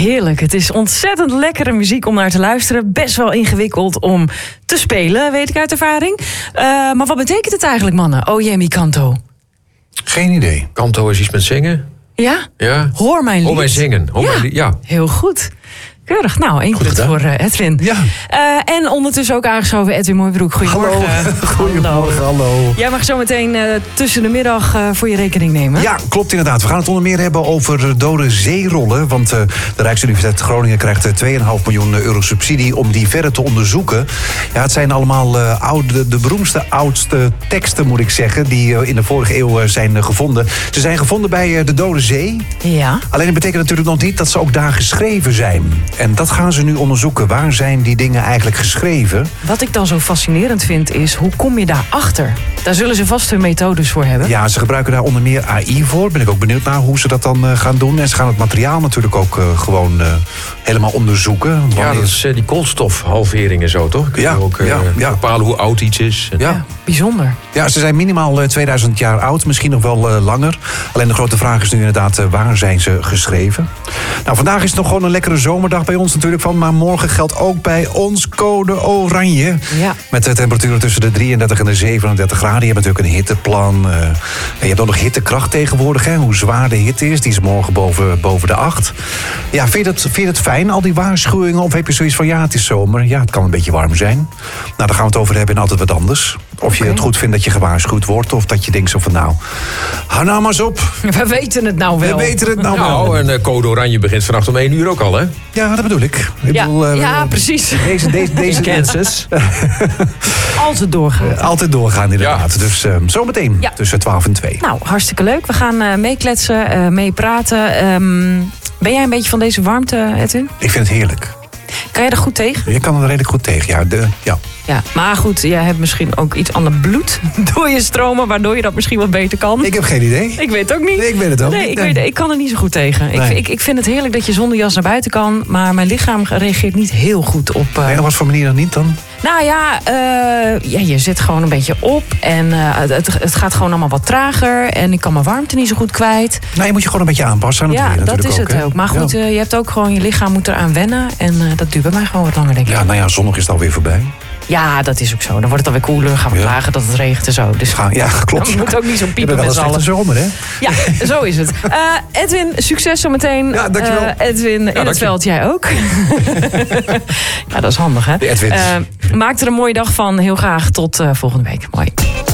heerlijk. Het is ontzettend lekkere muziek om naar te luisteren. Best wel ingewikkeld om te spelen, weet ik uit ervaring. Maar wat betekent het eigenlijk, mannen? O mi canto. Geen idee. Canto is iets met zingen. Ja? Ja. Hoor mijn lied. Hoor mij zingen. Ja. Heel goed. Keurig. Nou, 1 punt voor Edwin. Ja. En ondertussen ook aangeschoven Edwin Mooibroek. Goedemorgen. Goedemorgen, hallo. Jij mag zo meteen tussen de middag voor je rekening nemen. Ja, klopt inderdaad. We gaan het onder meer hebben over dode zeerollen. Want de Rijksuniversiteit Groningen krijgt 2,5 miljoen euro subsidie om die verder te onderzoeken. Ja, het zijn allemaal de beroemdste, oudste teksten, moet ik zeggen, die in de vorige eeuw zijn gevonden. Ze zijn gevonden bij de Dode Zee. Ja. Alleen dat betekent natuurlijk nog niet dat ze ook daar geschreven zijn. En dat gaan ze nu onderzoeken. Waar zijn die dingen eigenlijk geschreven? Wat ik dan zo fascinerend vind is, hoe kom je daarachter? Daar zullen ze vast hun methodes voor hebben. Ja, ze gebruiken daar onder meer AI voor. Ben ik ook benieuwd naar hoe ze dat dan gaan doen. En ze gaan het materiaal natuurlijk ook gewoon helemaal onderzoeken. Ja, dat is die koolstofhalvering en zo, toch? Kun je ook bepalen hoe oud iets is. Ja, bijzonder. Ja, ze zijn minimaal 2000 jaar oud, misschien nog wel langer. Alleen de grote vraag is nu inderdaad, waar zijn ze geschreven? Nou, vandaag is het nog gewoon een lekkere zomerdag bij ons natuurlijk maar morgen geldt ook bij ons code oranje. Ja. Met de temperaturen tussen de 33 en de 37 graden. Je hebt natuurlijk een hitteplan. En je hebt ook nog hittekracht tegenwoordig. Hè? Hoe zwaar de hitte is. Die is morgen boven de 8. Ja, vind je het fijn, al die waarschuwingen? Of heb je zoiets van, ja, het is zomer. Ja, het kan een beetje warm zijn. Nou, daar gaan we het over hebben en altijd wat anders. Of je het goed vindt dat je gewaarschuwd wordt. Of dat je denkt zo van, nou, hou nou maar eens op. We weten het nou wel. We weten het nou wel. Nou, en code oranje begint vannacht om 1 uur ook al, hè? Ja, dat bedoel ik. Ja, precies. Deze Kansas. Altijd doorgaan. Altijd doorgaan, inderdaad. Ja. Dus zometeen tussen 12 en 2. Nou, hartstikke leuk. We gaan meekletsen, meepraten. Ben jij een beetje van deze warmte, Edwin? Ik vind het heerlijk. Kan je er goed tegen? Je kan er redelijk goed tegen, ja. Ja, maar goed, jij hebt misschien ook iets ander bloed door je stromen, waardoor je dat misschien wat beter kan. Ik heb geen idee. Ik weet het ook niet. Nee, ik weet het ook niet. Ik kan er niet zo goed tegen. Nee. Ik vind het heerlijk dat je zonder jas naar buiten kan, maar mijn lichaam reageert niet heel goed op... En op wat voor manier dan niet dan? Nou ja, je zit gewoon een beetje op en het gaat gewoon allemaal wat trager en ik kan mijn warmte niet zo goed kwijt. Nou, je moet je gewoon een beetje aanpassen. Ja, dat is het ook. Maar goed, je hebt ook gewoon, je lichaam moet eraan wennen en dat duurt bij mij gewoon wat langer, denk ik. Ja, nou ja, zondag is het alweer voorbij. Ja, dat is ook zo. Dan wordt het alweer koeler. Gaan we klagen dat het regent en zo. Dus ja, klopt. Dan moet ook niet zo piepen met z'n allen. Zomer, hè? Ja, zo is het. Edwin, succes zometeen. Ja, dankjewel. Edwin, in het veld, jij ook. Ja, dat is handig, hè? De Edwins. Maak er een mooie dag van. Heel graag tot volgende week. Mooi.